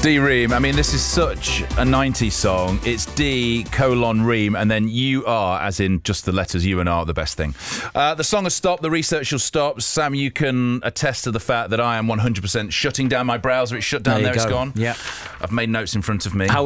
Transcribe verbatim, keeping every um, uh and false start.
D Ream. I mean, this is such a nineties song. It's D colon Ream, and then you are, as in just the letters U and R, the best thing. Uh, the song has stopped. The research will stop. Sam, you can attest to the fact that I am one hundred percent shutting down my browser. It's shut down. There There, you it's go. gone. Yeah. I've made notes in front of me. How